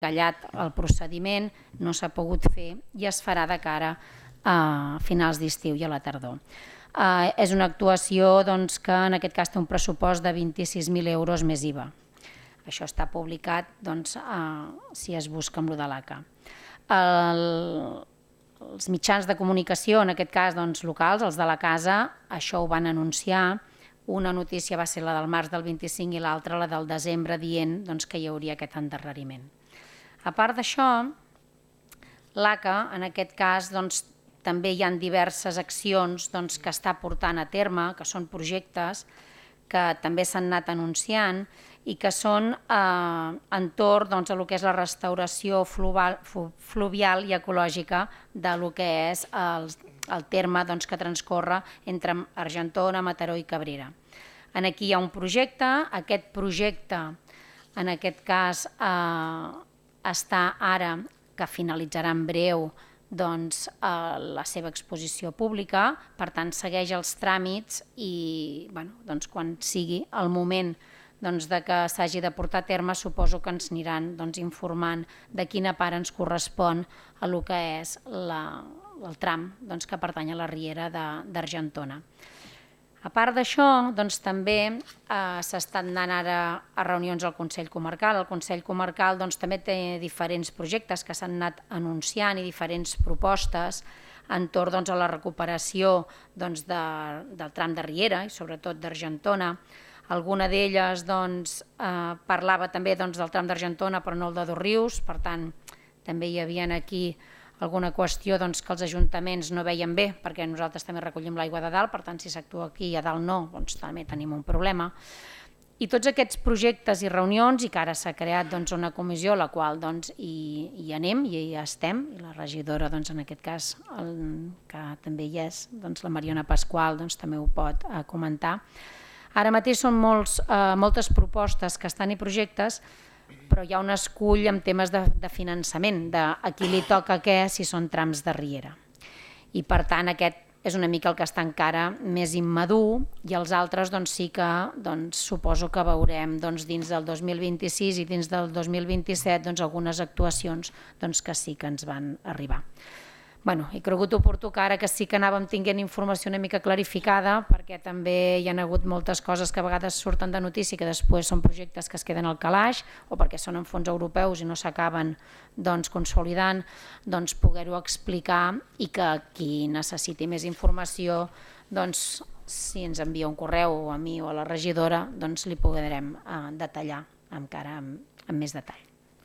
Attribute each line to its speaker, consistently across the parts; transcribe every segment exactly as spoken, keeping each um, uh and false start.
Speaker 1: callat el procediment, no s'ha pogut fer i es farà de cara a finals d'estiu i a la tardor. Eh, és una actuació doncs, que en aquest cas té un pressupost de vint-i-sis mil euros més I V A. Això està publicat doncs, eh, si es busca amb lo de l'A C A. El, els mitjans de comunicació, en aquest cas doncs, locals, els de la casa, això ho van anunciar. Una notícia va ser la del març del vint-i-cinc i l'altra la del desembre dient doncs, que hi hauria aquest endarreriment. A part d'això, l'A C A, en aquest cas, doncs, també hi ha diverses accions doncs, que està portant a terme, que són projectes que també s'han anat anunciant i que són eh, entorn doncs, a lo que és la restauració fluvial, fluvial i ecològica de lo que és el, el terme doncs, que transcorre entre Argentona, Mataró i Cabrera. En aquí hi ha un projecte, aquest projecte en aquest cas eh, està ara, que finalitzarà en breu, doncs, eh, la seva exposició pública, per tant segueix els tràmits i bueno, doncs, quan sigui el moment doncs, de que s'hagi de portar a terme, suposo que ens aniran doncs, informant de quina part ens correspon a lo que és la, el tram doncs, que pertany a la riera d'Argentona. A part d'això, doncs, també eh, s'estan anant ara a reunions al Consell Comarcal. El Consell Comarcal doncs, també té diferents projectes que s'han anat anunciant i diferents propostes entorn doncs, a la recuperació doncs, de, del tram de riera i sobretot d'Argentona. Alguna d'elles doncs, eh, parlava també doncs, del tram d'Argentona però no el de Dosrius, per tant també hi havia aquí alguna qüestió doncs, que els ajuntaments no veien bé perquè nosaltres també recollim l'aigua de dalt, per tant si s'actua aquí i a dalt no, doncs també tenim un problema. I tots aquests projectes i reunions, i que ara s'ha creat doncs, una comissió a la qual doncs, hi, hi anem i hi estem, i la regidora doncs, en aquest cas, el, que també hi és, doncs, la Mariona Pasqual doncs, també ho pot eh, comentar. Ara mateix són molts, eh, moltes propostes que estan i projectes, però hi ha un escull en temes de, de finançament, de a qui li toca què si són trams de riera. I per tant aquest és una mica el que està encara més immadur i els altres doncs, sí que doncs, suposo que veurem doncs, dins del dos mil vint-i-sis i dins del dos mil vint-i-set doncs, algunes actuacions doncs, que sí que ens van arribar. Bueno, he cregut oportú que ara que sí que anàvem tinguent informació una mica clarificada, perquè també hi ha hagut moltes coses que a vegades surten de notícia que després són projectes que es queden al calaix o perquè són en fons europeus i no s'acaben doncs, consolidant, doncs poder-ho explicar i que qui necessiti més informació, doncs, si ens envia un correu a mi o a la regidora, doncs li podrem eh, detallar encara amb, amb més detall.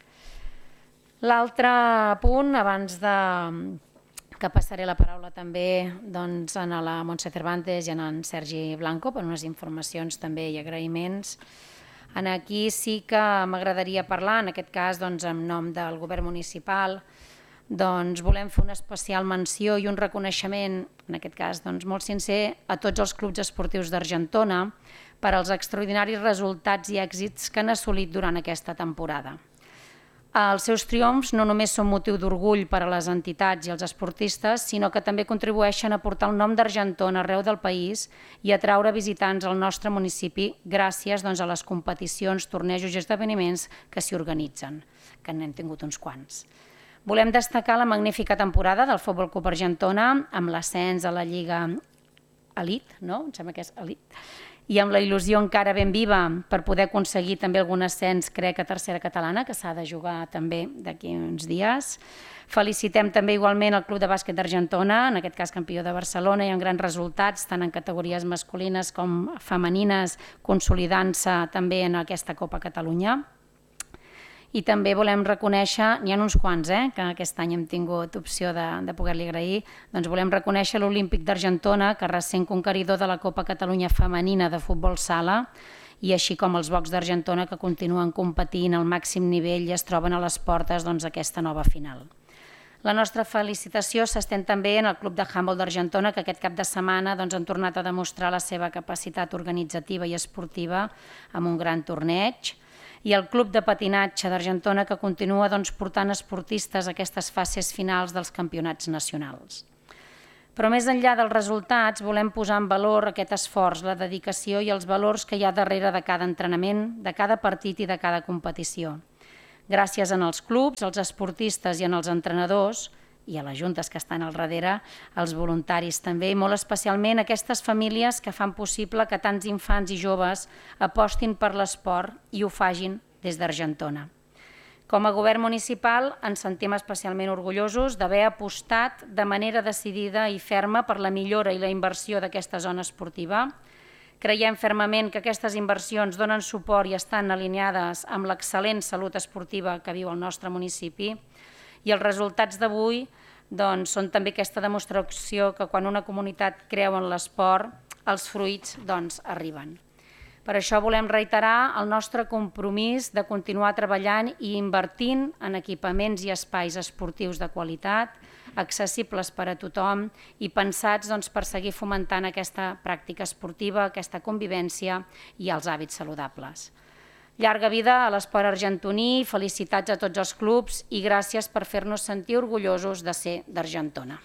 Speaker 1: L'altre punt, abans de que passaré la paraula també doncs, a la Montse Cervantes i a en Sergi Blanco per unes informacions també i agraïments. Aquí sí que m'agradaria parlar, en aquest cas doncs, en nom del govern municipal, doncs, volem fer una especial menció i un reconeixement, en aquest cas doncs, molt sincer, a tots els clubs esportius d'Argentona per als extraordinaris resultats i èxits que han assolit durant aquesta temporada. Els seus triomfs no només són motiu d'orgull per a les entitats i els esportistes, sinó que també contribueixen a portar el nom d'Argentona arreu del país i a atraure visitants al nostre municipi gràcies doncs, a les competicions, tornejos i esdeveniments que s'hi organitzen, que n'hem tingut uns quants. Volem destacar la magnífica temporada del Futbol Club Argentona amb l'ascens a la Lliga Elite, no? Em sembla que és Elite, i amb la il·lusió encara ben viva per poder aconseguir també algun ascens, crec, a tercera catalana, que s'ha de jugar també d'aquí uns dies. Felicitem també igualment el Club de Bàsquet d'Argentona, en aquest cas campió de Barcelona, i amb grans resultats, tant en categories masculines com femenines, consolidant-se també en aquesta Copa Catalunya. I també volem reconèixer, n'hi ha uns quants eh, que aquest any hem tingut opció de, de poder-li agrair, doncs volem reconèixer l'Olímpic d'Argentona, que recent conqueridor de la Copa Catalunya femenina de futbol sala, i així com els Bocs d'Argentona que continuen competint al màxim nivell i es troben a les portes d'aquesta doncs, nova final. La nostra felicitació s'estén també en el Club de Handbol d'Argentona, que aquest cap de setmana doncs, han tornat a demostrar la seva capacitat organitzativa i esportiva amb un gran torneig, i el Club de Patinatge d'Argentona, que continua doncs, portant esportistes a aquestes fases finals dels campionats nacionals. Però més enllà dels resultats, volem posar en valor aquest esforç, la dedicació i els valors que hi ha darrere de cada entrenament, de cada partit i de cada competició. Gràcies als clubs, als esportistes i als entrenadors, i a les juntes que estan al darrere, als voluntaris també, i molt especialment a aquestes famílies que fan possible que tants infants i joves apostin per l'esport i ho fagin des d'Argentona. Com a govern municipal ens sentim especialment orgullosos d'haver apostat de manera decidida i ferma per la millora i la inversió d'aquesta zona esportiva. Creiem fermament que aquestes inversions donen suport i estan alineades amb l'excel·lent salut esportiva que viu el nostre municipi i els resultats d'avui són també aquesta demostració que quan una comunitat creu en l'esport els fruits arriben. Per això volem reiterar el nostre compromís de continuar treballant i invertint en equipaments i espais esportius de qualitat, accessibles per a tothom i pensats per seguir fomentant aquesta pràctica esportiva, aquesta convivència i els hàbits saludables. Llarga vida a l'esport argentoní, felicitats a tots els clubs i gràcies per fer-nos sentir orgullosos de ser d'Argentona.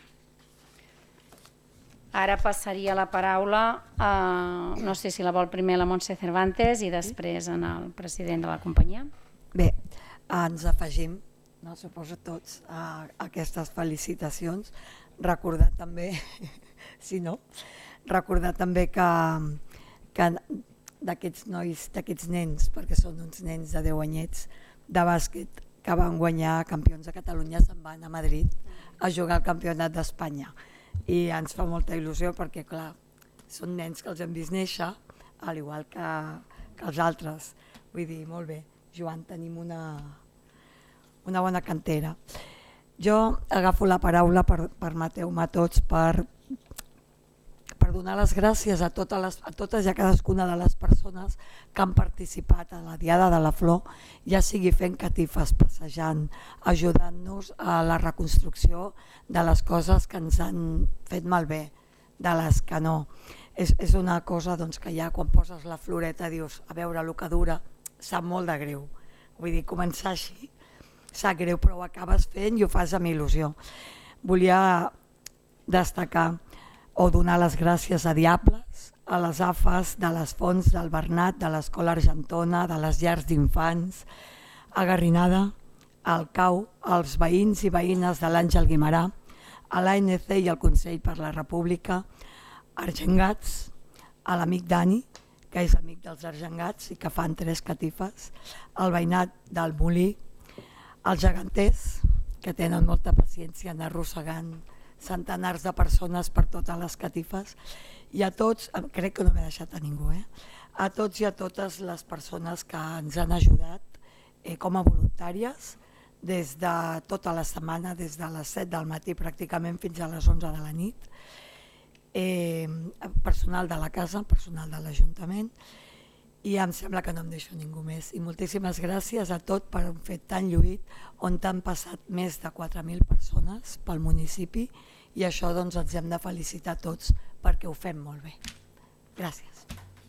Speaker 1: Ara passaria la paraula, a, no sé si la vol primer la Montse Cervantes i després al president de la companyia.
Speaker 2: Bé, ens afegim, no, suposo tots, a aquestes felicitacions. Recordar també, si no, recordar també que, que d'aquests nois, d'aquests nens, perquè són uns nens de deu anyets de bàsquet que van guanyar campions de Catalunya, se'n van a Madrid a jugar al Campionat d'Espanya. I ens fa molta il·lusió perquè, clar, són nens que els hem vist néixer, al igual que, que els altres. Vull dir, molt bé, Joan, tenim una, una bona cantera. Jo agafo la paraula, per, permeteu-me tots, per, per donar les gràcies a totes, les, a totes i a cadascuna de les persones que han participat a la Diada de la Flor, ja sigui fent catifes, passejant, ajudant-nos a la reconstrucció de les coses que ens han fet malbé, de les que no. És, és una cosa doncs, que ja quan poses la floreta dius, a veure, el que dura, sap molt de greu. Vull dir, començar així sap greu, però ho acabes fent i ho fas amb il·lusió. Volia destacar o donar les gràcies a Diables, a les A F As, de les Fonts del Bernat, de l'Escola Argentona, de les llars d'infants, a Garrinada, al C A U, als veïns i veïnes de l'Àngel Guimarà, a l'A N C i al Consell per la República, a Argengats, a l'amic Dani, que és amic dels Argengats i que fan tres catifes, al veïnat del Molí, als geganters, que tenen molta paciència anar arrossegant centenars de persones per totes les catifes, i a tots, crec que no m'he deixat a ningú, eh? a tots i a totes les persones que ens han ajudat eh, com a voluntàries des de tota la setmana, des de les set del matí pràcticament fins a les onze de la nit, eh, personal de la casa, personal de l'Ajuntament, i em sembla que no em deixo ningú més. I moltíssimes gràcies a tot per un fet tan lluït on han passat més de quatre mil persones pel municipi i això doncs, ens hem de felicitar tots perquè ho fem molt bé. Gràcies.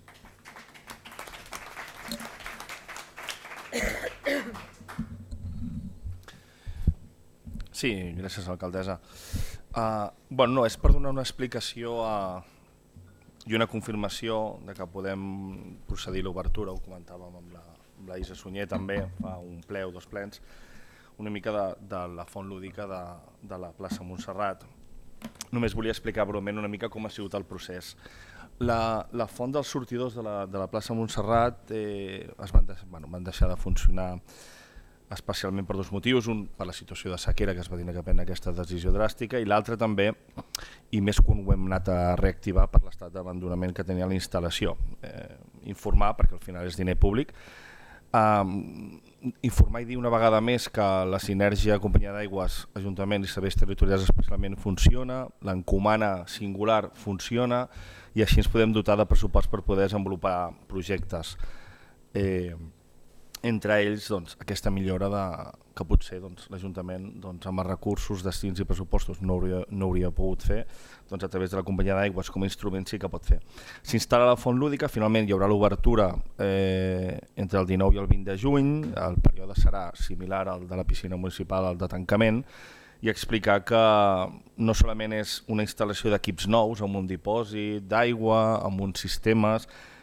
Speaker 3: Sí, gràcies, alcaldessa. Uh, bueno, no, és per donar una explicació a... i una confirmació de que podem procedir a l'obertura, ho comentàvem amb la, amb la Isa Sunyer també, fa un ple o dos plens, una mica de, de la font lúdica de, de la plaça Montserrat. Només volia explicar breument una mica com ha sigut el procés. La, la font dels sortidors de la, de la plaça Montserrat eh, es van, de, bueno, van deixar de funcionar especialment per dos motius, un per la situació de sequera que es va tenir que prendre aquesta decisió dràstica i l'altre també, i més quan ho hem anat a reactivar per l'estat d'abandonament que tenia la instal·lació. Eh, informar, perquè al final és diner públic, eh, informar i dir una vegada més que la sinergia Companyia d'Aigües, Ajuntament i Serveis Territorials especialment funciona, l'encomana singular funciona i així ens podem dotar de pressupost per poder desenvolupar projectes. Eh, entre ells doncs, aquesta millora de, que potser doncs, l'Ajuntament doncs, amb els recursos, destins i pressupostos no hauria, no hauria pogut fer, doncs, a través de la Companyia d'Aigües com a instrument sí que pot fer. S'instal·la la font lúdica, finalment hi haurà l'obertura eh, entre el dinou i el vint de juny, el període serà similar al de la piscina municipal, al de tancament, i explicar que no solament és una instal·lació d'equips nous amb un dipòsit d'aigua, amb uns sistemes,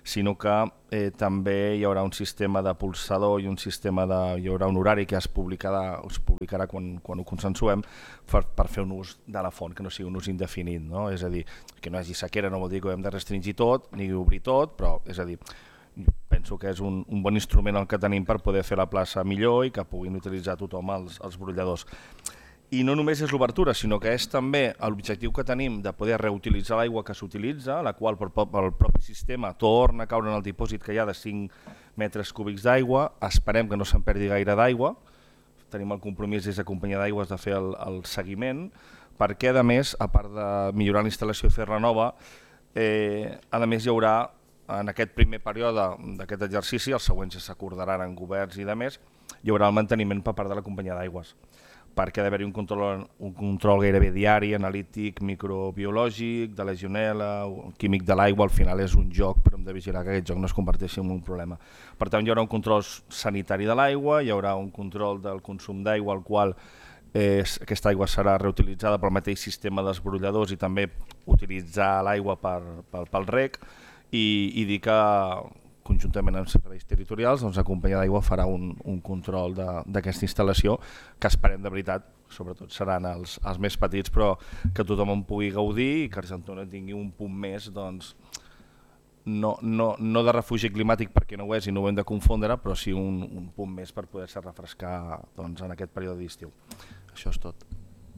Speaker 3: sinó que eh, també hi haurà un sistema de pulsador i un sistema de... hi haurà un horari que es publicarà, es publicarà quan, quan ho consensuem per, per fer un ús de la font, que no sigui un ús indefinit, no? És a dir, que no hi hagi sequera no vol dir que ho hem de restringir tot ni obrir tot, però és a dir, penso que és un, un bon instrument el que tenim per poder fer la plaça millor i que puguin utilitzar tothom els, els brolladors. I no només és l'obertura, sinó que és també l'objectiu que tenim de poder reutilitzar l'aigua que s'utilitza, la qual pel, pel propi sistema torna a caure en el dipòsit que hi ha de cinc metres cúbics d'aigua. Esperem que no se'n perdi gaire d'aigua. Tenim el compromís des de Companyia d'Aigües de fer el, el seguiment, perquè a més, a part de millorar la instal·lació i fer-la nova, eh, a més hi haurà en aquest primer període d'aquest exercici, els següents ja s'acordaran en governs i de més, hi haurà el manteniment per part de la Companyia d'Aigües, perquè ha d'haver-hi un control, un control gairebé diari, analític, microbiològic, de legionel·la, químic de l'aigua. Al final és un joc, però hem de vigilar que aquest joc no es converteixi en un problema. Per tant, hi haurà un control sanitari de l'aigua, hi haurà un control del consum d'aigua, al qual eh, aquesta aigua serà reutilitzada pel mateix sistema dels brolladors i també utilitzar l'aigua per, per, pel rec, i, i dir que conjuntament amb serveis territorials, doncs la Companyia d'Aigua farà un, un control d'aquesta instal·lació, que esperem de veritat, sobretot seran els, els més petits, però que tothom en pugui gaudir i que Argentona tingui un punt més, doncs, no, no, no de refugi climàtic perquè no ho és i no ho hem de confondre, però sí un, un punt més per poder-se refrescar doncs, en aquest període d'estiu. Això és tot.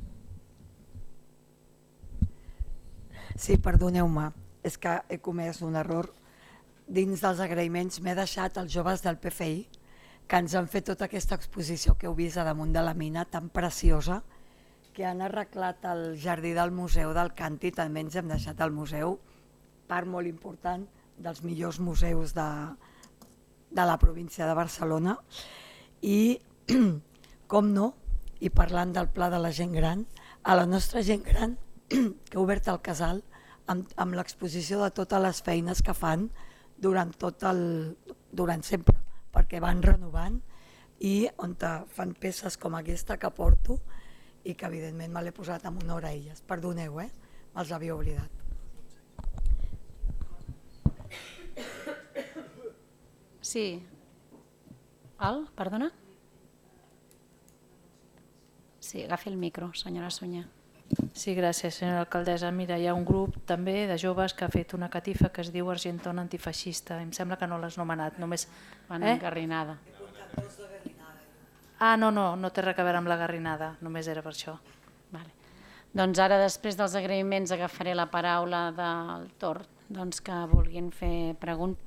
Speaker 2: Sí, perdoneu-me, és que he comès un error. Dins dels agraïments m'he deixat els joves del P F I que ens han fet tota aquesta exposició que heu vist a damunt de la mina tan preciosa, que han arreglat el jardí del Museu del Càntir. També ens hem deixat el museu, part molt important dels millors museus de, de la província de Barcelona. I com no, i parlant del Pla de la Gent Gran, a la nostra gent gran que ha obert el casal amb, amb l'exposició de totes les feines que fan durant tot el, durant sempre, perquè van renovant, i on fan peces com aquesta que porto i que evidentment me l'he posat amb honor a elles. Perdoneu, eh? Me'ls havia oblidat.
Speaker 1: Sí. Al, perdona? Sí, agafi el micro, senyora Sunyer.
Speaker 4: Sí, gràcies, senyora alcaldessa. Mira, hi ha un grup també de joves que ha fet una catifa que es diu Argentona Antifeixista. Em sembla que no l'has nomenat, només...
Speaker 1: Van en Garrinada.
Speaker 4: Ah, no, no, no té res a veure amb la Garrinada, només era per això.
Speaker 1: Vale. Doncs ara, després dels agraïments, agafaré la paraula del torn, doncs que vulguin fer preguntes.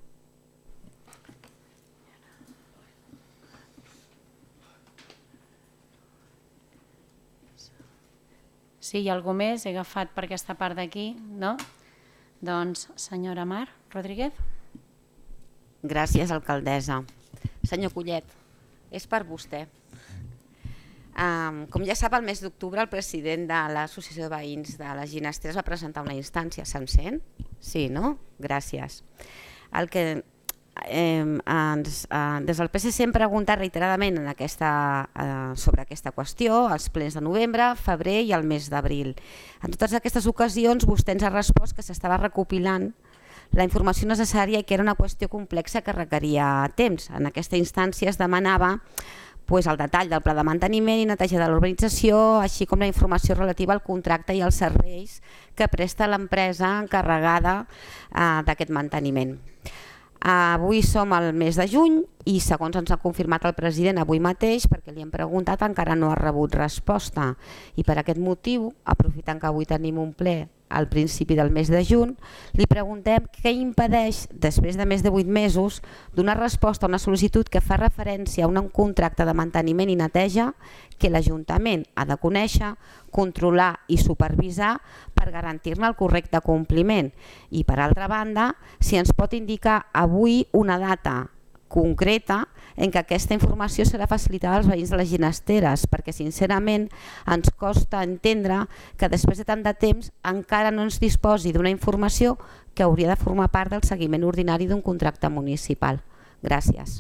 Speaker 1: Sí, hi ha algú més? He agafat per aquesta part d'aquí, no? Doncs, senyora Mar Rodríguez.
Speaker 5: Gràcies, alcaldessa. Senyor Collet, és per vostè. Um, com ja sap, el mes d'octubre el president de l'Associació de Veïns de les Ginesteres va presentar una instància. Se'm sent? Sí, no? Gràcies. El que... Eh, ens, eh, des del P S C hem preguntat reiteradament en aquesta, eh, sobre aquesta qüestió als plens de novembre, febrer i el mes d'abril. En totes aquestes ocasions vostè ens ha respost que s'estava recopilant la informació necessària i que era una qüestió complexa que requeria temps. En aquesta instància es demanava pues, el detall del pla de manteniment i neteja de l'urbanització, així com la informació relativa al contracte i als serveis que presta l'empresa encarregada eh, d'aquest manteniment. Avui som al mes de juny i segons ens ha confirmat el president avui mateix, perquè li hem preguntat, encara no ha rebut resposta. I per aquest motiu, aprofitant que avui tenim un ple al principi del mes de juny, li preguntem què impedeix, després de més de vuit mesos, donar resposta a una sol·licitud que fa referència a un contracte de manteniment i neteja que l'Ajuntament ha de conèixer, controlar i supervisar per garantir-ne el correcte compliment. I per altra banda, si ens pot indicar avui una data concreta en què aquesta informació serà facilitada als veïns de les Ginesteres, perquè sincerament ens costa entendre que després de tant de temps encara no ens disposi d'una informació que hauria de formar part del seguiment ordinari d'un contracte municipal. Gràcies.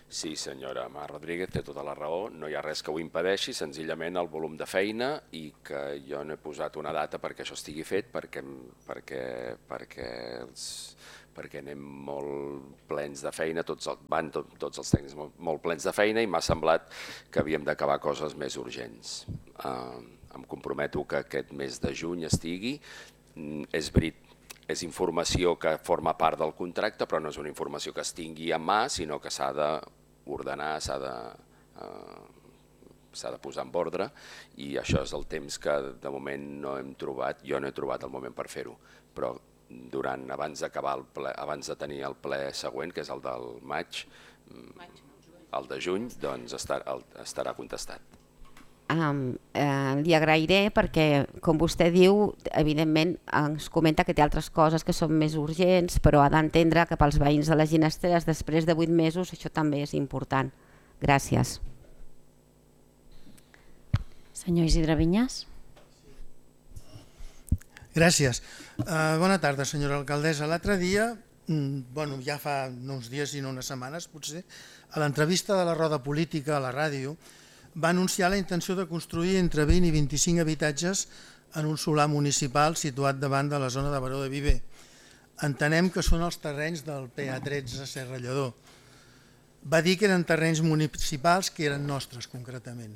Speaker 6: Sí, senyora Mar Rodríguez, té tota la raó, no hi ha res que ho impedeixi, senzillament el volum de feina, i que jo no he posat una data perquè això estigui fet, perquè, perquè, perquè, els, perquè anem molt plens de feina, tots, el, van tot, tots els tècnics molt, molt plens de feina, i m'ha semblat que havíem d'acabar coses més urgents. Uh, em comprometo que aquest mes de juny estigui. És veritat, és informació que forma part del contracte, però no és una informació que es tingui a mà, sinó que s'ha d'ordenar, s'ha de, uh, s'ha de posar en ordre, i això és el temps que de moment no hem trobat, jo no he trobat el moment per fer-ho, però durant, abans d'acabar el ple, abans de tenir el ple següent, que és el del maig, el de juny, doncs estarà, estarà contestat.
Speaker 5: Um, eh, li agrairé perquè, com vostè diu, evidentment ens comenta que té altres coses que són més urgents, però ha d'entendre que pels veïns de les Ginesteres després de vuit mesos això també és important. Gràcies.
Speaker 1: Senyor Isidre Vinyes.
Speaker 7: Gràcies. Uh, bona tarda, senyora alcaldessa. L'altre dia, mm, bueno, ja fa uns dies i no unes setmanes potser, a l'entrevista de la Roda Política a la ràdio, va anunciar la intenció de construir entre vint i vint-i-cinc habitatges en un solar municipal situat davant de la zona de Baró de Viver. Entenem que són els terrenys del P A tretze Serra Lledó. Va dir que eren terrenys municipals que eren nostres concretament.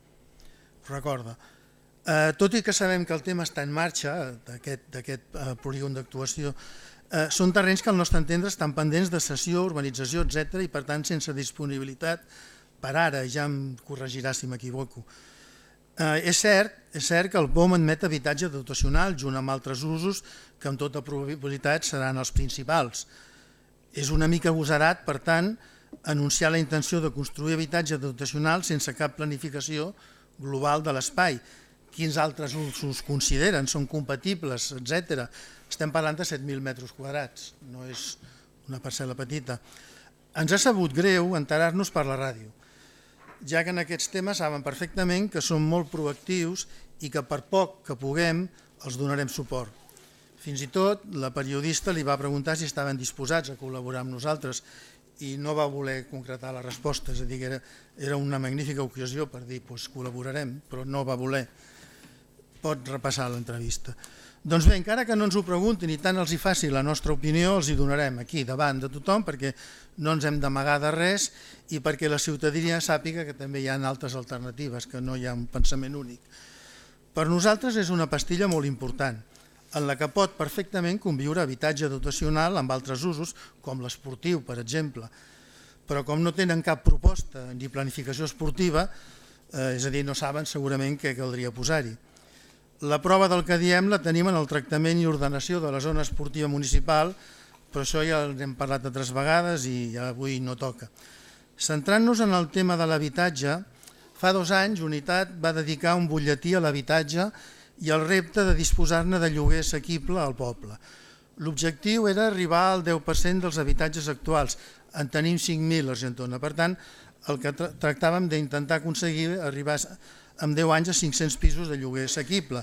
Speaker 7: Ho recorda. Eh, tot i que sabem que el tema està en marxa, d'aquest eh, polígon d'actuació, eh, són terrenys que al nostre entendre estan pendents de cessió, urbanització, etcètera, i per tant sense disponibilitat per ara, ja em corregirà si m'equivoco. Eh, és cert, és cert que el P O M admet habitatge dotacional junt amb altres usos que amb tota probabilitat seran els principals. És una mica agosarat, per tant, anunciar la intenció de construir habitatge dotacional sense cap planificació global de l'espai. Quins altres usos consideren? Són compatibles, etcètera. Estem parlant de set mil metres quadrats, no és una parcel·la petita. Ens ha sabut greu enterar-nos per la ràdio, ja que en aquests temes saben perfectament que som molt proactius i que per poc que puguem els donarem suport. Fins i tot la periodista li va preguntar si estaven disposats a col·laborar amb nosaltres i no va voler concretar la resposta, és a dir, que era, era una magnífica ocasió per dir doncs col·laborarem, però no va voler. Pot repassar l'entrevista. Doncs bé, encara que no ens ho preguntin i tant els hi faci la nostra opinió, els hi donarem aquí davant de tothom perquè no ens hem d'amagar de res i perquè la ciutadania sàpiga que també hi ha altres alternatives, que no hi ha un pensament únic. Per nosaltres és una pastilla molt important, en la que pot perfectament conviure habitatge dotacional amb altres usos, com l'esportiu, per exemple. Però com no tenen cap proposta ni planificació esportiva, eh, és a dir, no saben segurament què caldria posar-hi. La prova del que diem la tenim en el tractament i ordenació de la zona esportiva municipal, però això ja n'hem parlat altres vegades i ja avui no toca. Centrant-nos en el tema de l'habitatge, fa dos anys Unitat va dedicar un butlletí a l'habitatge i el repte de disposar-ne de lloguer assequible al poble. L'objectiu era arribar al deu per cent dels habitatges actuals, en tenim cinc mil a Argentona, per tant, el que tractàvem d'intentar aconseguir arribar en deu anys a cinc-cents pisos de lloguer assequible.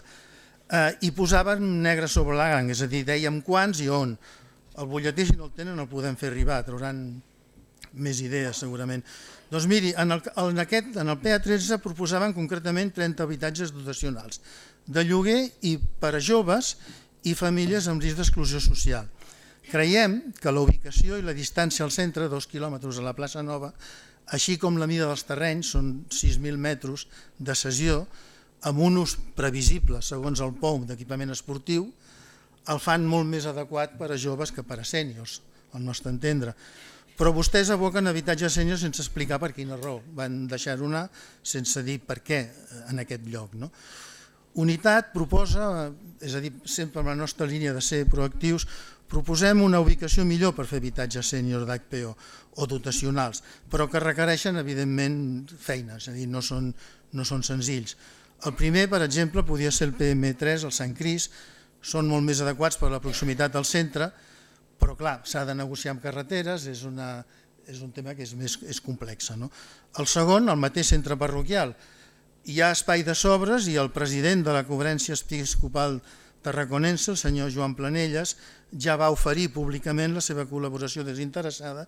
Speaker 7: I posàvem negre sobre blanc, és a dir, dèiem quants i on. El butlletí, si no el tenen, el podem fer arribar, trauran més idees segurament. Doncs miri, en el, en aquest, en el P A tretze proposaven concretament trenta habitatges dotacionals de lloguer i per a joves i famílies amb risc d'exclusió social. Creiem que la ubicació i la distància al centre, dos quilòmetres a la plaça Nova, així com la mida dels terrenys, són sis mil metres de cessió, amb un ús previsible, segons el P O M d'equipament esportiu, el fan molt més adequat per a joves que per a sèniors, al nostre entendre. Però vostès aboquen habitatge sènior sense explicar per quina raó. Van deixar-ho anar sense dir per què en aquest lloc. No? Unitat proposa, és a dir, sempre amb la nostra línia de ser proactius, proposem una ubicació millor per fer habitatge sènior d'H P O o dotacionals, però que requereixen, evidentment, feines, és a dir, no són, no són senzills. El primer, per exemple, podia ser el P M tres, el Sant Cris, són molt més adequats per la proximitat al centre, però clar, s'ha de negociar amb carreteres, és, una, és un tema que és, més, és complex. No? El segon, el mateix centre parroquial, hi ha espai de sobres i el president de la Conferència Episcopal Tarraconense, el senyor Joan Planelles, ja va oferir públicament la seva col·laboració desinteressada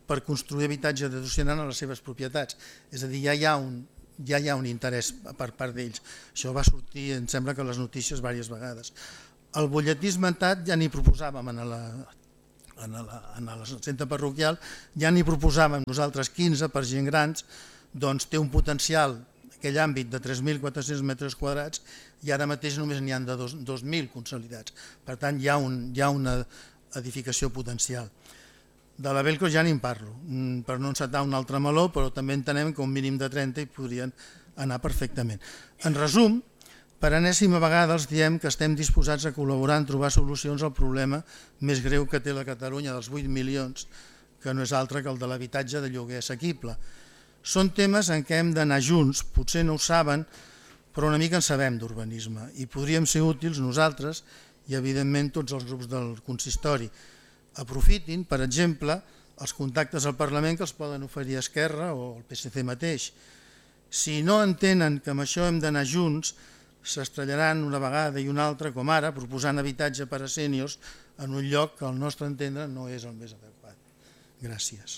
Speaker 7: per construir habitatge d'addicionant a les seves propietats. És a dir, ja hi ha un, ja hi ha un interès per part d'ells. Això va sortir, em sembla que a les notícies diverses vegades. El butlletí esmentat ja n'hi proposàvem en la, en la, en el centre parroquial, ja n'hi proposàvem nosaltres quinze per gent grans, doncs té un potencial, aquell àmbit de tres mil quatre-cents metres quadrats, i ara mateix només n'hi ha de dos mil consolidats. Per tant, hi ha, un, hi ha una edificació potencial. De la Belcos ja n'hi parlo, per no encetar un altre meló, però també entenem que un mínim de trenta hi podrien anar perfectament. En resum, per enèsima vegada els diem que estem disposats a col·laborar en trobar solucions al problema més greu que té la Catalunya dels vuit milions, que no és altre que el de l'habitatge de lloguer assequible. Són temes en què hem d'anar junts, potser no ho saben, però una mica en sabem d'urbanisme i podríem ser útils nosaltres i evidentment tots els grups del consistori. Aprofitin, per exemple, els contactes al Parlament que els poden oferir Esquerra o el P S C mateix. Si no entenen que amb això hem d'anar junts, s'estrellaran una vegada i una altra, com ara, proposant habitatge per a sèniors en un lloc que al nostre entendre no és el més adequat. Gràcies.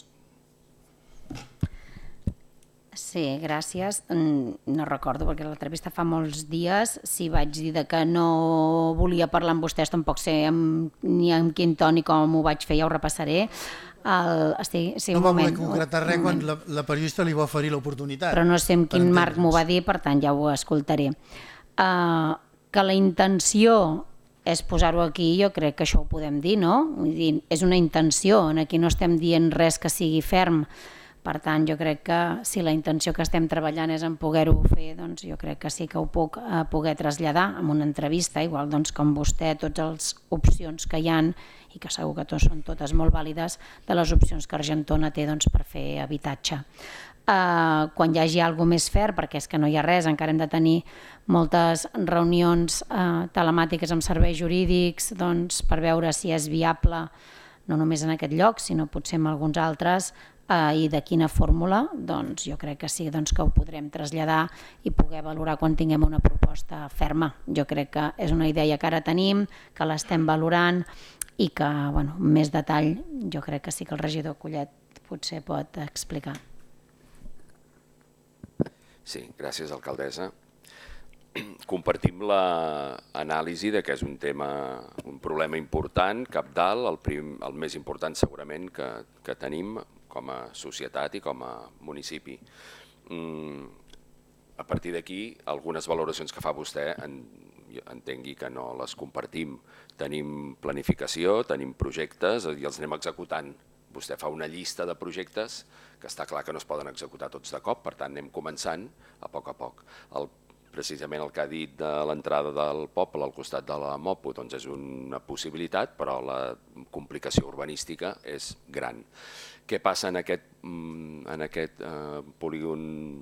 Speaker 1: Sí, gràcies. No recordo perquè l'entrevista fa molts dies. Si vaig dir que no volia parlar amb vostès, tampoc sé ni amb quin to ni com ho vaig fer, ja ho repassaré.
Speaker 7: No va voler concretar res quan la periodista li va oferir l'oportunitat.
Speaker 1: Però no sé en quin marc m'ho va dir, per tant ja ho escoltaré. Que la intenció és posar-ho aquí, jo crec que això ho podem dir, no? És una intenció, aquí no estem dient res que sigui ferm. Per tant, jo crec que si la intenció que estem treballant és en poder-ho fer, doncs jo crec que sí que ho puc poder traslladar en una entrevista, igual com vostè, totes les opcions que hi ha, i que segur que són totes molt vàlides, de les opcions que Argentona té per fer habitatge. Quan hi hagi alguna cosa més fer, perquè és que no hi ha res, encara hem de tenir moltes reunions telemàtiques amb serveis jurídics per veure si és viable, no només en aquest lloc, sinó potser en alguns altres, i de quina fórmula, doncs jo crec que sí que ho podrem traslladar i poder valorar quan tinguem una proposta ferma. Jo crec que és una idea que ara tenim, que l'estem valorant i que, bueno, amb més detall, jo crec que sí que el regidor Collet potser pot explicar.
Speaker 6: Sí, gràcies, alcaldessa. Compartim l'anàlisi que és un tema, un problema important, cabdal, el més important segurament que tenim com a societat i com a municipi. A partir d'aquí, algunes valoracions que fa vostè, entengui que no les compartim. Tenim planificació, tenim projectes i els anem executant. Vostè fa una llista de projectes que està clar que no es poden executar tots de cop, per tant anem començant a poc a poc. Precisament el que ha dit de l'entrada del poble al costat de la Mopo és una possibilitat, però la complicació urbanística és gran. Què passa en aquest polígon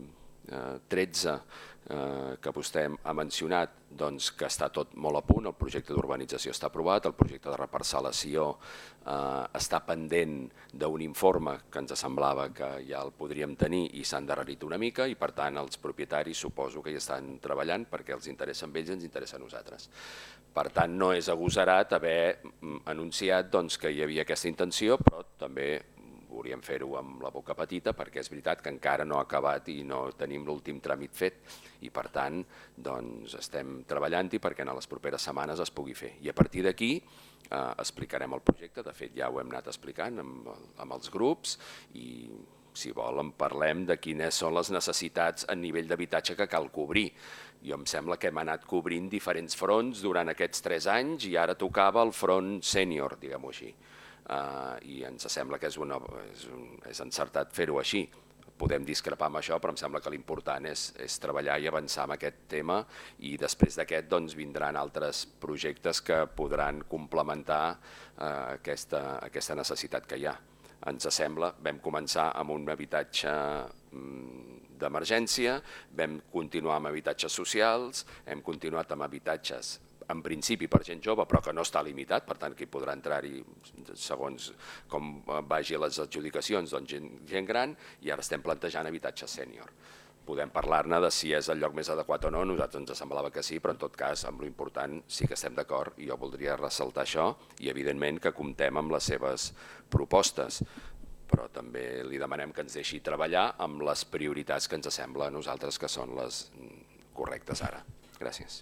Speaker 6: tretze que vostè ha mencionat? Doncs que està tot molt a punt, el projecte d'urbanització està aprovat, el projecte de reparcel·lació està pendent d'un informe que ens semblava que ja el podríem tenir i s'ha endarrerit una mica i per tant els propietaris suposo que hi estan treballant perquè els interessa a ells i ens interessa a nosaltres. Per tant no és agosarat haver anunciat que hi havia aquesta intenció, però també volíem fer-ho amb la boca petita perquè és veritat que encara no ha acabat i no tenim l'últim tràmit fet i per tant estem treballant-hi perquè en les properes setmanes es pugui fer. I a partir d'aquí explicarem el projecte, de fet ja ho hem anat explicant amb els grups i si volen parlem de quines són les necessitats a nivell d'habitatge que cal cobrir. Jo em sembla que hem anat cobrint diferents fronts durant aquests tres anys i ara tocava el front sènior, diguem-ho així. I ens sembla que és encertat fer-ho així. Podem discrepar amb això, però em sembla que l'important és treballar i avançar en aquest tema i després d'aquest vindran altres projectes que podran complementar aquesta necessitat que hi ha. Ens sembla, vam començar amb un habitatge d'emergència, vam continuar amb habitatges socials, hem continuat amb habitatges en principi per gent jove, però que no està limitat, per tant que hi podrà entrar-hi segons com vagi les adjudicacions, doncs gent gran, i ara estem plantejant habitatge sènior. Podem parlar-ne de si és el lloc més adequat o no, a nosaltres ens semblava que sí, però en tot cas, amb l'important sí que estem d'acord i jo voldria ressaltar això i evidentment que comptem amb les seves propostes. però també li demanem que ens deixi treballar amb les prioritats que ens sembla a nosaltres que són les correctes ara. Gràcies.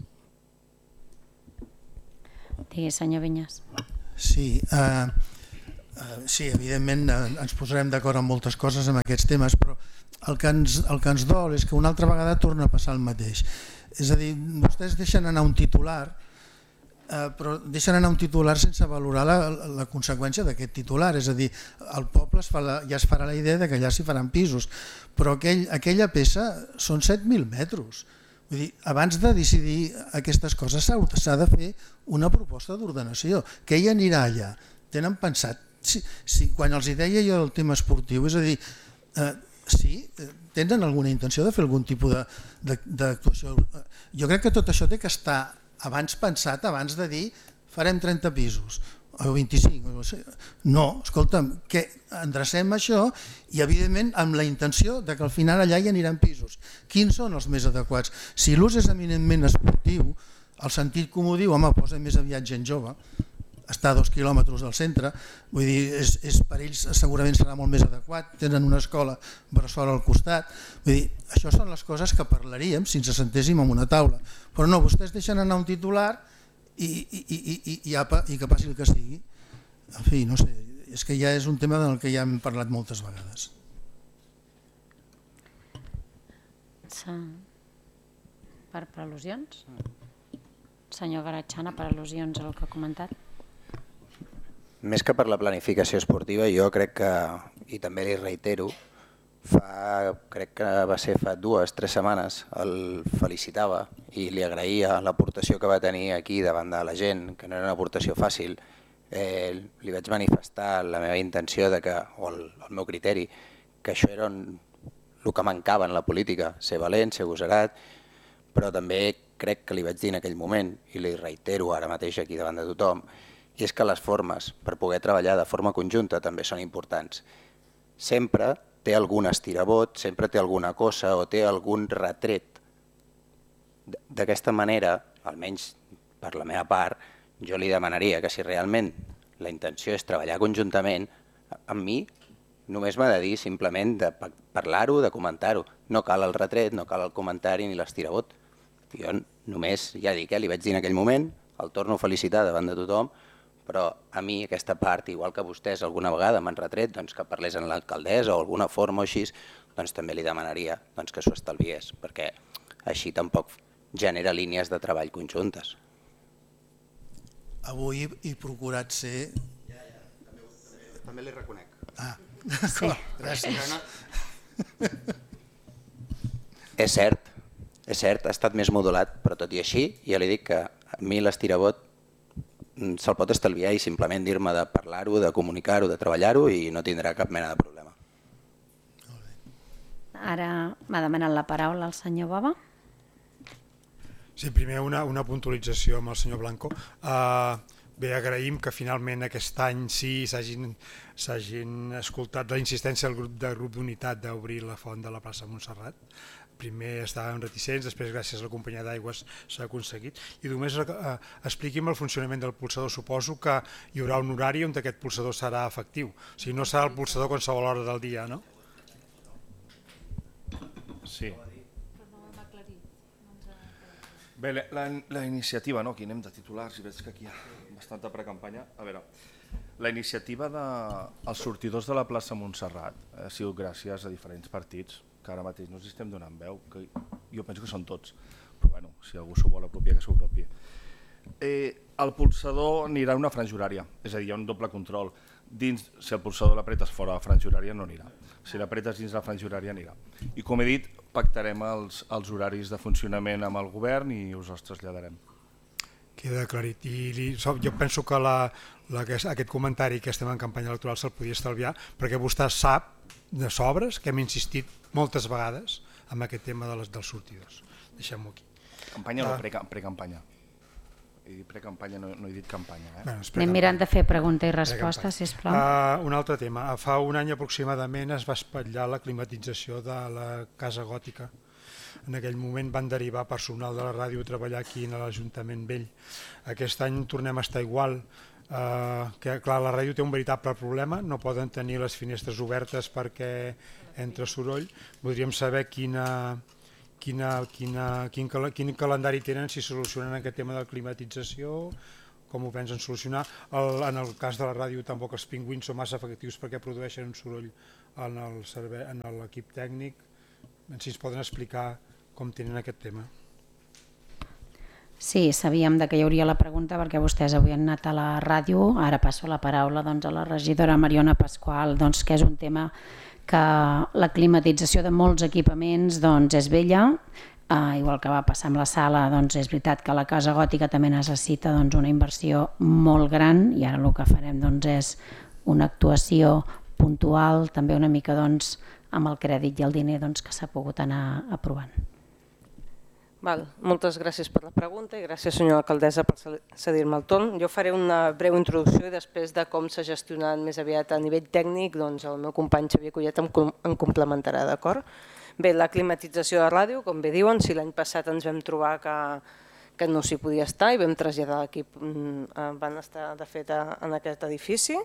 Speaker 1: Digui, senyor Vinyes.
Speaker 7: Sí, eh, eh, sí, evidentment eh, ens posarem d'acord en moltes coses en aquests temes, però el que, ens, el que ens dol és que una altra vegada torna a passar el mateix. És a dir, vostès deixen anar un titular, eh, però deixen anar un titular sense valorar la, la conseqüència d'aquest titular. És a dir, el poble es fa la, ja es farà la idea de que allà s'hi faran pisos, però aquell, aquella peça són set mil metres. Vull dir, abans de decidir aquestes coses s'ha de fer una proposta d'ordenació. Què hi anirà allà? Tenen pensat? Si, si, quan els deia jo el tema esportiu, és a dir, eh, sí, tenen alguna intenció de fer algun tipus d'actuació? Jo crec que tot això té que estar abans pensat, abans de dir farem trenta pisos o vint-i-cinc. No, escolta'm, que endrecem això i evidentment amb la intenció de que al final allà hi aniran pisos. Quins són els més adequats? Si l'ús és eminentment esportiu, el sentit comú diu, home, posa més aviat gent jove, està a dos quilòmetres del centre, vull dir, és, és, per ells segurament serà molt més adequat, tenen una escola bressol al costat, vull dir, això són les coses que parlaríem si ens assentéssim en una taula, però no, vostès deixen anar un titular i, i, i, i, i, apa, i que passi el que sigui. En fi, no sé, és que ja és un tema del que ja hem parlat moltes vegades.
Speaker 1: Per, per al·lusions? Senyor Garatxana, per al·lusions al que ha comentat.
Speaker 8: Més que per la planificació esportiva, jo crec que, i també li reitero, fa, crec que va ser fa dues, tres setmanes, el felicitava i li agraïa l'aportació que va tenir aquí davant de la gent, que no era una aportació fàcil. Eh, li vaig manifestar la meva intenció, de que, o el, el meu criteri, que això era un, el que mancava en la política, ser valent, ser agosarat, però també crec que li vaig dir en aquell moment, i li reitero ara mateix aquí davant de tothom, i és que les formes per poder treballar de forma conjunta també són importants. Sempre té algun estirabot, sempre té alguna cosa o té algun retret. D'aquesta manera, almenys per la meva part, jo li demanaria que si realment la intenció és treballar conjuntament, amb mi només m'ha de dir simplement de parlar-ho, de comentar-ho. No cal el retret, no cal el comentari ni l'estirabot. Jo només, ja dic, eh, li vaig dir en aquell moment, el torno a felicitar davant de tothom, però a mi aquesta part, igual que vostès alguna vegada m'han retret doncs, que parlés en l'alcaldessa o alguna forma o així, doncs també li demanaria doncs, que s'ho estalviés, perquè així tampoc genera línies de treball conjuntes.
Speaker 7: Avui he procurat ser...
Speaker 8: Ja, ja, també, també, també li reconec.
Speaker 7: Ah,
Speaker 1: sí.
Speaker 7: Gràcies.
Speaker 8: És cert, és cert, ha estat més modulat, però tot i així ja li dic que a mi l'estirabot se'l pot estalviar i simplement dir-me de parlar-ho, de comunicar-ho, de treballar-ho i no tindrà cap mena de problema.
Speaker 1: Ara m'ha demanat la paraula el senyor Baba.
Speaker 9: Sí, primer una, una puntualització amb el senyor Blanco. Uh, bé, agraïm que finalment aquest any sí s'hagin escoltat la insistència del grup de grup d'unitat d'obrir la font de la plaça Montserrat. Primer estàvem reticents, després gràcies a la companyia d'aigües s'ha aconseguit. I només eh, expliqui'm el funcionament del pulsador. Suposo que hi haurà un horari on aquest pulsador serà efectiu. O sigui, no serà el pulsador a qualsevol hora del dia, no?
Speaker 3: Sí. Bé, la, la, la iniciativa, no? Aquí anem de titulars i veig que aquí hi ha bastanta precampanya. A veure, la iniciativa dels de, sortidors de la plaça Montserrat ha sigut gràcies a diferents partits que ara mateix no ens estem donant veu, que jo penso que són tots, però bueno, si algú s'ho vol apropiar, que s'ho apropi. Eh, el pulsador anirà a una franja horària, és a dir, hi ha un doble control. Dins, si el pulsador l'apretes fora de la franja horària no anirà, si l'apretes dins la franja horària anirà. I com he dit, pactarem els, els horaris de funcionament amb el govern i us els traslladarem.
Speaker 9: Queda aclarit. I li, jo penso que la, la, aquest comentari que estem en campanya electoral se'l podia estalviar, perquè vostè sap de sobres que hem insistit moltes vegades en aquest tema de les, dels sortidors. Deixem-ho aquí.
Speaker 3: Campanya o no, pre-campanya? He dit pre-campanya, no, no he dit campanya. Eh?
Speaker 9: Bueno,
Speaker 1: Anem mirant de fer pregunta i resposta, sisplau.
Speaker 9: Uh, un altre tema. Fa un any aproximadament es va espatllar la climatització de la Casa Gòtica. En aquell moment van derivar personal de la ràdio a treballar aquí a l'Ajuntament Vell. Aquest any tornem a estar igual. Uh, que clar, la ràdio té un veritable problema, no poden tenir les finestres obertes perquè entra soroll. Voldríem saber quina, quina, quina, quin, cal, quin calendari tenen, si solucionen aquest tema de la climatització, com ho pensen solucionar. El, en el cas de la ràdio tampoc els pingüins són massa efectius perquè produeixen un soroll en el servei, en l'equip tècnic. Si ens poden explicar com tenen aquest tema.
Speaker 1: Sí, sabíem de que hi hauria la pregunta perquè vostès avui han anat a la ràdio. Ara passo la paraula doncs, a la regidora Mariona Pasqual, doncs, que és un tema que la climatització de molts equipaments doncs, és vella, eh, igual que va passar amb la sala, doncs, és veritat que la casa gòtica també necessita doncs, una inversió molt gran i ara el que farem doncs, és una actuació puntual, també una mica doncs, amb el crèdit i el diner doncs, que s'ha pogut anar aprovant.
Speaker 10: Val, moltes gràcies per la pregunta i gràcies, senyora alcaldessa, per cedir-me el torn. Jo faré una breu introducció i després de com s'ha gestionat més aviat a nivell tècnic, doncs el meu company Xavier Collet em, em complementarà, d'acord? Bé, la climatització de ràdio, com bé diuen, si l'any passat ens vam trobar que, que no s'hi podia estar i vam traslladar l'equip, van estar de fet en aquest edifici.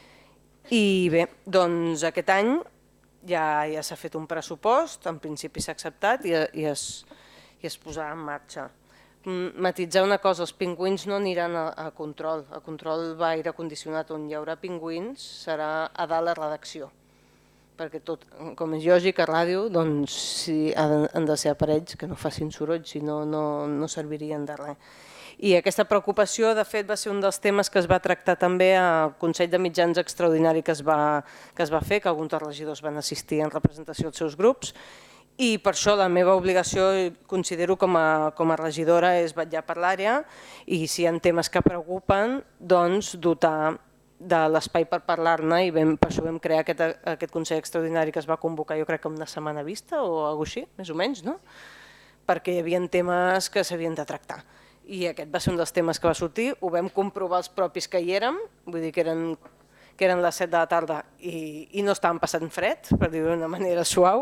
Speaker 10: I bé, doncs aquest any ja, ja s'ha fet un pressupost, en principi s'ha acceptat i, i es... i es posarà en marxa. Matitzar una cosa, els pingüins no aniran a, a control. A control d'aire condicionat on hi haurà pingüins serà a dalt la redacció. Perquè tot, com és lògic, a ràdio, doncs si han de ser aparells que no facin soroll, si no, no, no servirien de res. I aquesta preocupació, de fet, va ser un dels temes que es va tractar també al Consell de Mitjans extraordinari que es va, que es va fer, que alguns dels regidors van assistir en representació dels seus grups, i per això la meva obligació, considero com a, com a regidora, és vetllar per l'àrea i si hi ha temes que preocupen, doncs dotar de l'espai per parlar-ne i vam, per això vam crear aquest, aquest Consell Extraordinari que es va convocar jo crec que una setmana vista o alguna cosa així, més o menys, no? Perquè hi havia temes que s'havien de tractar. I aquest va ser un dels temes que va sortir, ho vam comprovar els propis que hi érem, vull dir que eren, que eren les set de la tarda i, i no estaven passant fred, per dir-ho d'una manera suau.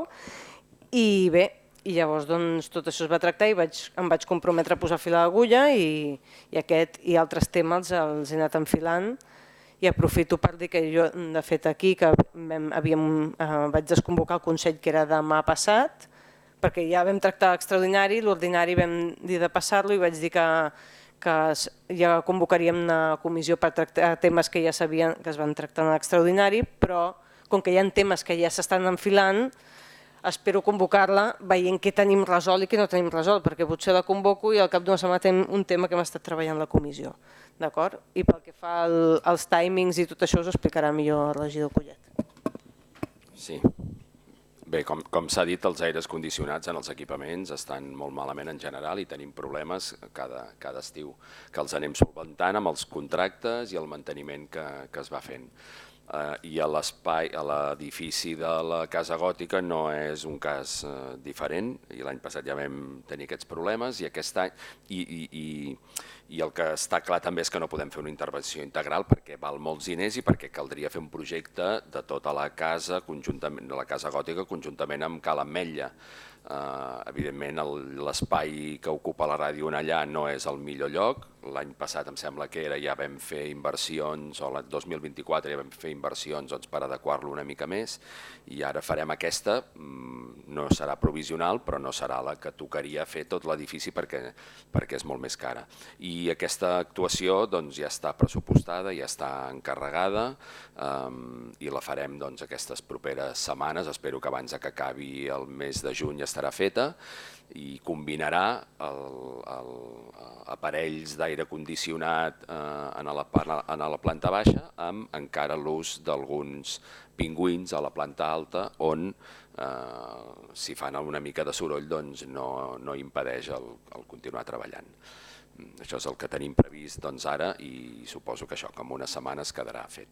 Speaker 10: I bé, i llavors doncs, tot això es va tractar i vaig, em vaig comprometre a posar fil a l'agulla i, i aquest i altres temes els he anat enfilant i aprofito per dir que jo, de fet aquí, que vam, havíem, eh, vaig desconvocar el Consell que era demà passat, perquè ja vam tractar l'extraordinari, l'ordinari vam dir de passar-lo i vaig dir que, que ja convocaríem una comissió per tractar temes que ja sabien que es van tractar en l'extraordinari, però com que hi ha temes que ja s'estan enfilant, espero convocar-la veient què tenim resolt i què no tenim resolt, perquè potser la convoco i al cap d'una setmana tenim un tema que hem estat treballant a la comissió. D'acord? I pel que fa al, als timings i tot això us explicarà millor el regidor Collet.
Speaker 6: Sí. Bé, com, com s'ha dit, els aires condicionats en els equipaments estan molt malament en general i tenim problemes cada, cada estiu, que els anem solventant amb els contractes i el manteniment que, que es va fent. Uh, i a l'espai, a l'edifici de la Casa Gòtica no és un cas uh, diferent i l'any passat ja vam tenir aquests problemes i aquest any i, i, i, i el que està clar també és que no podem fer una intervenció integral perquè val molts diners i perquè caldria fer un projecte de tota la casa conjuntament, de la Casa Gòtica conjuntament amb Cala Ametlla. Uh, evidentment l'espai que ocupa la ràdio allà no és el millor lloc, l'any passat em sembla que era, ja vam fer inversions, o el dos mil vint-i-quatre ja vam fer inversions doncs, per adequar-lo una mica més i ara farem aquesta, no serà provisional però no serà la que tocaria fer tot l'edifici perquè, perquè és molt més cara. I aquesta actuació doncs, ja està pressupostada, ja està encarregada um, i la farem doncs, aquestes properes setmanes, espero que abans que acabi el mes de juny ja estarà feta i combinarà el, el, aparells d'aire condicionat eh, en, la, en la planta baixa amb encara l'ús d'alguns pingüins a la planta alta on eh, si fan una mica de soroll doncs, no, no impedeix el, el continuar treballant. Això és el que tenim previst doncs, ara i suposo que això com unes setmanes quedarà fet.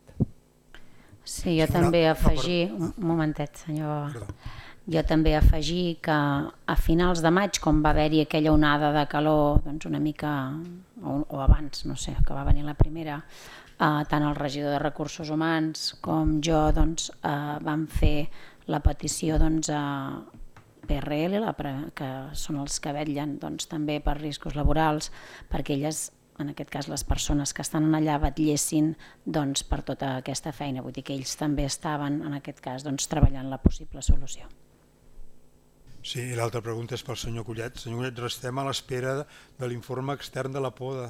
Speaker 1: Sí, jo també afegir... Un momentet, senyor... Jo també afegir que a finals de maig, quan va haver-hi aquella onada de calor doncs una mica, o, o abans, no sé, que va venir la primera, eh, tant el regidor de Recursos Humans com jo doncs, eh, vam fer la petició doncs, a P R L, la, que són els que vetllen doncs, també per riscos laborals, perquè elles en aquest cas les persones que estan allà vetllessin doncs, per tota aquesta feina, vull dir que ells també estaven en aquest cas doncs, treballant la possible solució.
Speaker 9: Sí, i l'altra pregunta és pel senyor Collet. Senyor Collet, restem a l'espera de l'informe extern de la poda.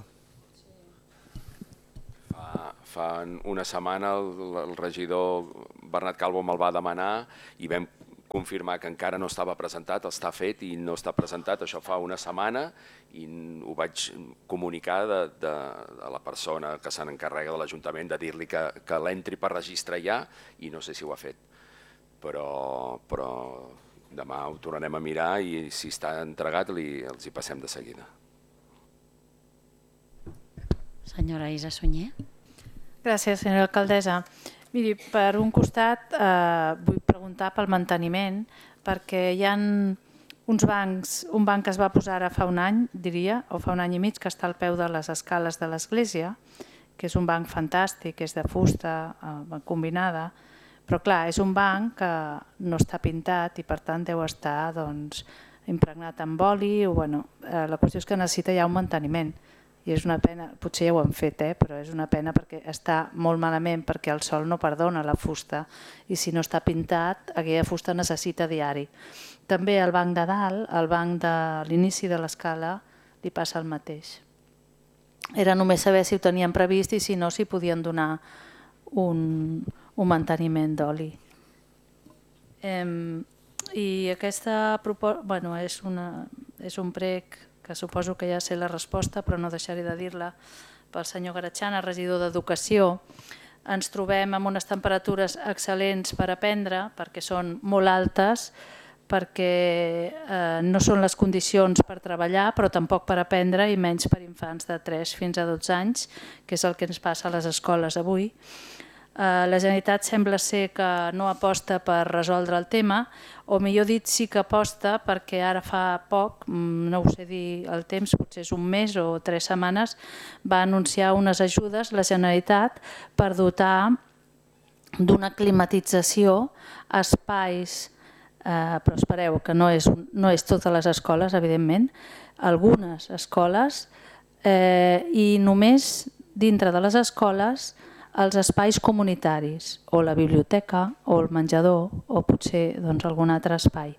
Speaker 6: Fa, fa una setmana el, el regidor Bernat Calvo me'l va demanar i vam confirmar que encara no estava presentat, està fet i no està presentat, això fa una setmana i ho vaig comunicar de, de, de la persona que se n'encarrega de l'Ajuntament de dir-li que, que l'entri per registre ja i no sé si ho ha fet, però, però demà ho tornarem a mirar i si està entregat li, els hi passem de seguida.
Speaker 1: Senyora Isa Sunyer.
Speaker 4: Gràcies, senyora alcaldessa. Miri, per un costat eh, vull preguntar pel manteniment, perquè hi ha uns bancs, un banc que es va posar ara fa un any, diria, o fa un any i mig, que està al peu de les escales de l'església, que és un banc fantàstic, és de fusta eh, combinada, però clar, és un banc que no està pintat i per tant deu estar doncs, impregnat amb oli, o, bueno, eh, la qüestió és que necessita ja un manteniment. I és una pena, potser ja ho han fet, eh, però és una pena perquè està molt malament perquè el sol no perdona la fusta i si no està pintat aquella fusta necessita diari. També al banc de dalt, al banc de l'inici de l'escala li passa el mateix. Era només saber si ho tenien previst i si no si podien donar un, un manteniment d'oli. Eh, I aquesta proposta, bueno, és, una, és un prec que suposo que ja sé la resposta, però no deixaré de dir-la, pel senyor Garatxana, regidor d'Educació. Ens trobem amb unes temperatures excel·lents per aprendre, perquè són molt altes, perquè eh, no són les condicions per treballar, però tampoc per aprendre, i menys per infants de tres fins a dotze anys, que és el que ens passa a les escoles avui. Eh, la Generalitat sembla ser que no aposta per resoldre el tema, o millor dit sí que aposta perquè ara fa poc, no ho sé dir el temps, potser és un mes o tres setmanes, va anunciar unes ajudes la Generalitat per dotar d'una climatització espais, eh, però espereu que no és, no és totes les escoles, evidentment, algunes escoles, eh, i només dintre de les escoles els espais comunitaris, o la biblioteca, o el menjador, o potser doncs, algun altre espai.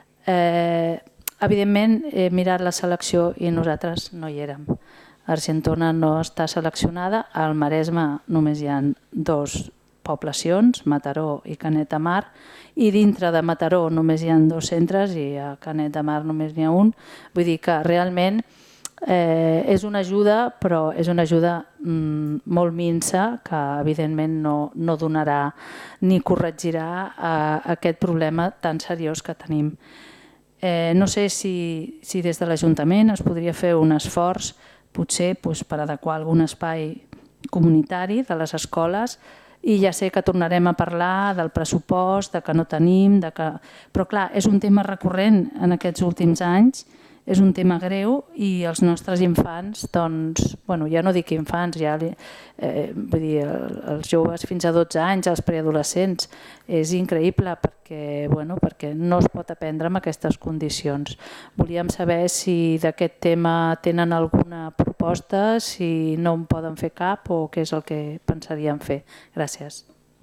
Speaker 4: Eh, evidentment, he mirat la selecció i nosaltres no hi érem. Argentona no està seleccionada, al Maresme només hi ha dos poblacions, Mataró i Canet de Mar, i dintre de Mataró només hi ha dos centres i a Canet de Mar només n'hi ha un. Vull dir que realment Eh, és una ajuda, però és una ajuda mm, molt minsa que evidentment no, no donarà ni corregirà eh, aquest problema tan seriós que tenim. Eh, no sé si, si des de l'Ajuntament es podria fer un esforç potser doncs, per adequar algun espai comunitari de les escoles, i ja sé que tornarem a parlar del pressupost, de que no tenim, de que... però clar, és un tema recurrent en aquests últims anys, és un tema greu i els nostres infants, doncs, bueno, ja no dic infants, ja, eh, vull dir, els joves fins a dotze anys, els preadolescents, és increïble perquè, bueno, perquè no es pot aprendre en aquestes condicions. Volíem saber si d'aquest tema tenen alguna proposta, si no en poden fer cap o què és el que pensaríem fer. Gràcies.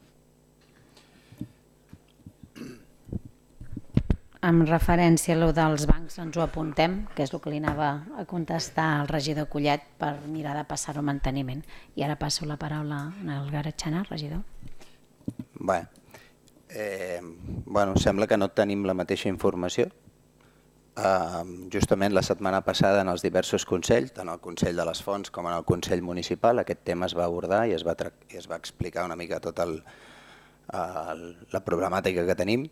Speaker 1: Amb referència a allò dels bancs ens ho apuntem, que és el que li anava a contestar al regidor Collet per mirar de passar-ho a manteniment. I ara passo la paraula al Garatxana, regidor.
Speaker 8: Bé, eh, bueno, sembla que no tenim la mateixa informació. Eh, justament la setmana passada en els diversos consells, tant el Consell de les Fonts com en el Consell Municipal, aquest tema es va abordar i es va, i es va explicar una mica tota la problemàtica que tenim.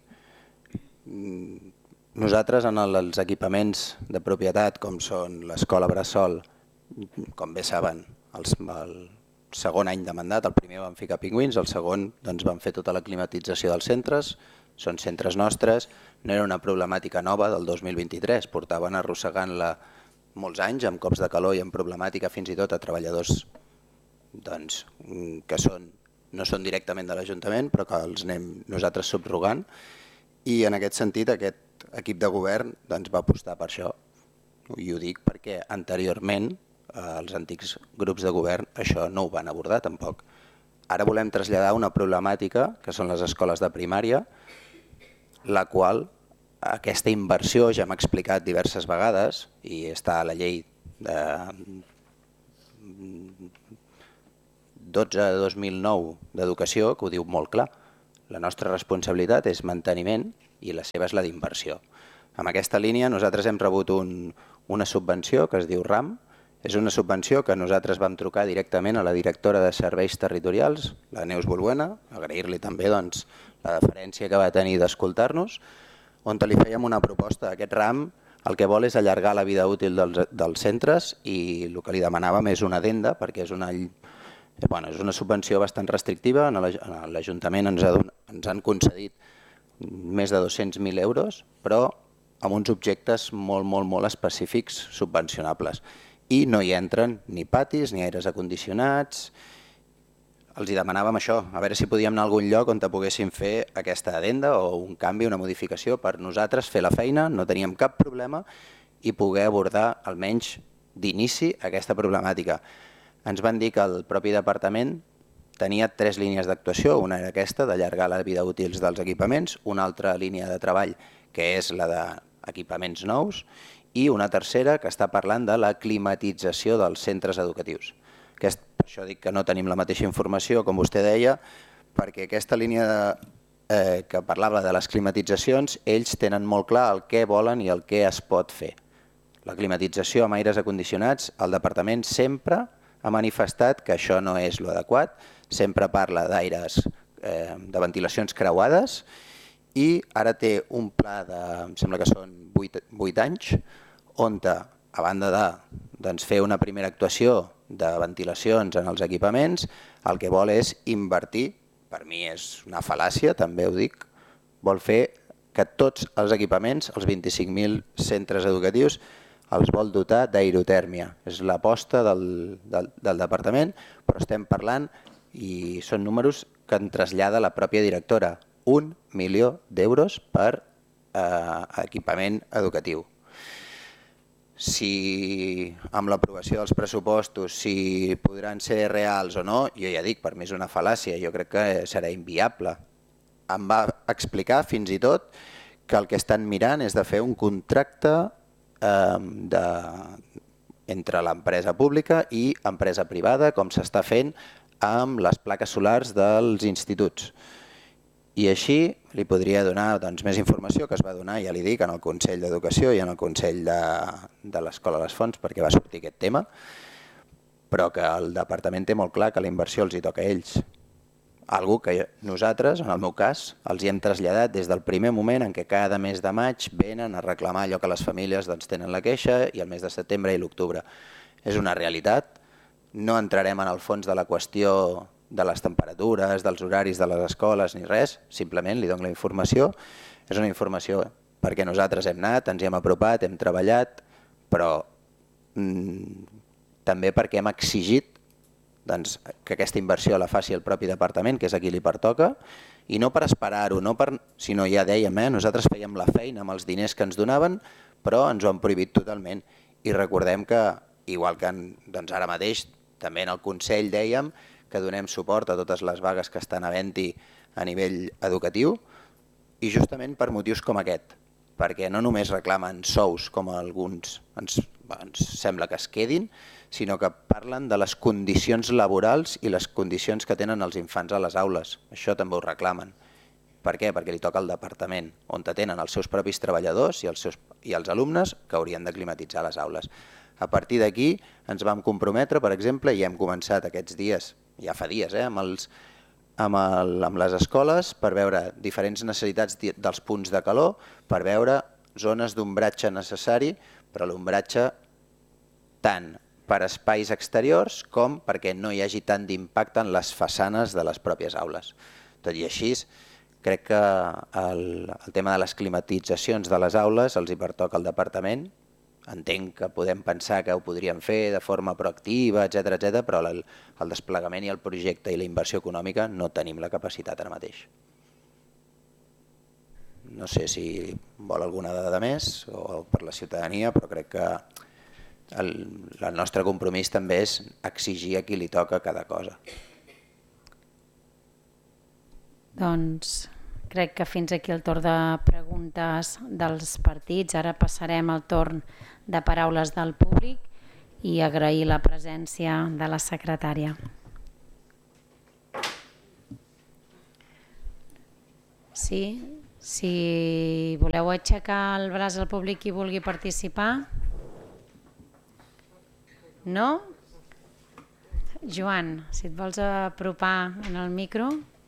Speaker 8: Nosaltres en els equipaments de propietat com són l'escola Bressol, com bé saben, els, el segon any de mandat, el primer van ficar pingüins, el segon doncs, van fer tota la climatització dels centres, són centres nostres, no era una problemàtica nova del dos mil vint-i-tres, portaven arrossegant-la molts anys amb cops de calor i amb problemàtica fins i tot a treballadors doncs, que són, no són directament de l'Ajuntament però que els anem nosaltres subrogant. I en aquest sentit aquest equip de govern doncs, va apostar per això. I ho dic perquè anteriorment els antics grups de govern això no ho van abordar tampoc. Ara volem traslladar una problemàtica, que són les escoles de primària, la qual aquesta inversió ja m'ha explicat diverses vegades i està a la llei de dotze de dos mil nou d'educació, que ho diu molt clar. La nostra responsabilitat és manteniment i la seva és la d'inversió. En aquesta línia nosaltres hem rebut un, una subvenció que es diu RAM. És una subvenció que nosaltres vam trucar directament a la directora de Serveis Territorials, la Neus Bulbuena, agrair-li també doncs, la deferència que va tenir d'escoltar-nos, on li fèiem una proposta. Aquest RAM el que vol és allargar la vida útil dels, dels centres i el que li demanàvem és una addenda, perquè és una, bueno, és una subvenció bastant restrictiva. En l'Ajuntament ens, ha, ens han concedit més de dos-cents mil euros, però amb uns objectes molt, molt, molt específics subvencionables. I no hi entren ni patis, ni aires acondicionats. Els hi demanàvem això, a veure si podíem anar a algun lloc on poguéssim fer aquesta addenda o un canvi, una modificació per nosaltres fer la feina, no teníem cap problema i poder abordar almenys d'inici aquesta problemàtica. Ens van dir que el propi departament tenia tres línies d'actuació, una era aquesta, d'allargar la vida útils dels equipaments, una altra línia de treball que és la d'equipaments nous i una tercera que està parlant de la climatització dels centres educatius. Aquest, per això dic que no tenim la mateixa informació, com vostè deia, perquè aquesta línia de, eh, que parlava de les climatitzacions, ells tenen molt clar el què volen i el què es pot fer. La climatització amb aires acondicionats, el departament sempre ha manifestat que això no és l'adequat, sempre parla d'aires, eh, de ventilacions creuades i ara té un pla de, em sembla que són vuit anys, on a banda de doncs, fer una primera actuació de ventilacions en els equipaments, el que vol és invertir, per mi és una fal·làcia, també ho dic, vol fer que tots els equipaments, els vint-i-cinc mil centres educatius, els vol dotar d'aerotèrmia. És l'aposta del, del, del departament, però estem parlant, i són números que en trasllada la pròpia directora, un milió d'euros per eh, equipament educatiu. Si amb l'aprovació dels pressupostos, si podran ser reals o no, jo ja dic, per mi és una fal·làcia, jo crec que serà inviable. Em va explicar fins i tot que el que estan mirant és de fer un contracte eh, de, entre l'empresa pública i empresa privada, com s'està fent amb les plaques solars dels instituts. I així li podria donar doncs, més informació que es va donar, ja li dic, en el Consell d'Educació i en el Consell de, de l'Escola Les Fonts, perquè va sortir aquest tema, però que el departament té molt clar que la inversió els hi toca a ells. Algo que nosaltres, en el meu cas, els hi hem traslladat des del primer moment en què cada mes de maig venen a reclamar allò que les famílies doncs, tenen la queixa i el mes de setembre i l'octubre. És una realitat, no entrarem en el fons de la qüestió de les temperatures, dels horaris de les escoles ni res, simplement li dono la informació. És una informació perquè nosaltres hem anat, ens hi hem apropat, hem treballat, però mmm, també perquè hem exigit doncs, que aquesta inversió la faci el propi departament, que és a qui li pertoca, i no per esperar-ho, no per, sinó ja dèiem, eh, nosaltres fèiem la feina amb els diners que ens donaven, però ens ho han prohibit totalment. I recordem que, igual que en, doncs ara mateix, també en el Consell dèiem que donem suport a totes les vagues que estan havent-hi a nivell educatiu i justament per motius com aquest, perquè no només reclamen sous com alguns ens, ens sembla que es quedin, sinó que parlen de les condicions laborals i les condicions que tenen els infants a les aules. Això també ho reclamen. Per què? Perquè li toca al departament, on tenen els seus propis treballadors i els, seus, i els alumnes que haurien de climatitzar les aules. A partir d'aquí ens vam comprometre, per exemple, i hem començat aquests dies, ja fa dies, eh, amb, els, amb, el, amb les escoles per veure diferents necessitats dels punts de calor, per veure zones d'ombratge necessari, però l'ombratge tant per espais exteriors com perquè no hi hagi tant d'impacte en les façanes de les pròpies aules. Tot i així, crec que el, el tema de les climatitzacions de les aules els hi pertoca al departament. Entenc que podem pensar que ho podríem fer de forma proactiva, etcètera, etcètera, però el, el desplegament i el projecte i la inversió econòmica no tenim la capacitat ara mateix. No sé si vol alguna dada més o per la ciutadania, però crec que el, el nostre compromís també és exigir a qui li toca cada cosa.
Speaker 1: Doncs crec que fins aquí el torn de preguntes dels partits. Ara passarem al torn de paraules del públic i agrair la presència de la secretària. Sí, si voleu aixecar el braç al públic qui vulgui participar. No? Joan, si et vols apropar en el micro.